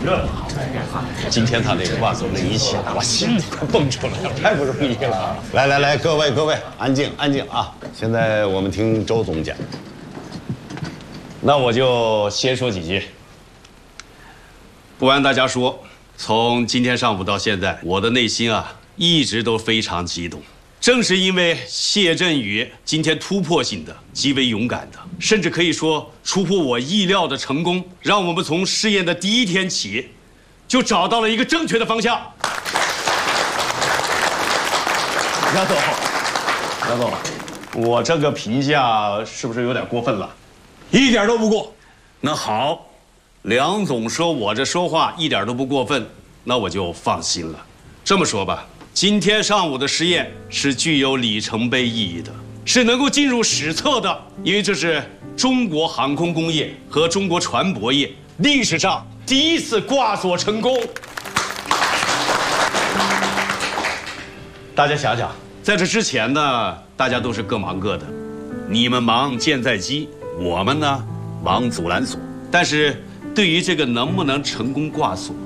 热。今天他那个挂走那一下，我心里快蹦出来了，太不容易了。 来，各位，安静啊！现在我们听周总讲。 那我就先说几句。不瞒大家说，从今天上午到现在，我的内心啊一直都非常激动。正是因为谢振宇今天突破性的、极为勇敢的，甚至可以说出乎我意料的成功，让我们从试验的第一天起，就找到了一个正确的方向。杨总，我这个评价是不是有点过分了？ 一点都不过。 那好，梁总说我这说话一点都不过分，那我就放心了。这么说吧。今天上午的实验是具有里程碑意义的，是能够进入史册的，因为这是中国航空工业和中国船舶业历史上第一次挂锁成功。大家想想，在这之前呢，大家都是各忙各的，你们忙舰载机，我们呢忙阻拦锁。但是对于这个能不能成功挂锁，